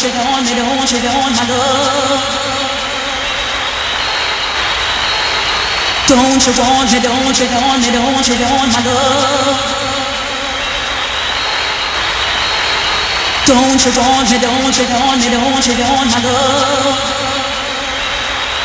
you want my love? Don't you want me, don't you want me, don't you want my love? Don't you want me, don't you want me, don't you want my love?